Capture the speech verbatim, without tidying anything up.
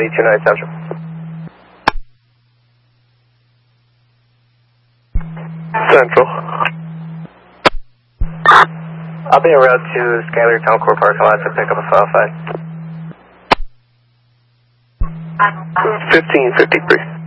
Audi two nine Central. Central. I'll be en route to Skyler Town Core parking lot to pick up a file five. fifteen fifty-three.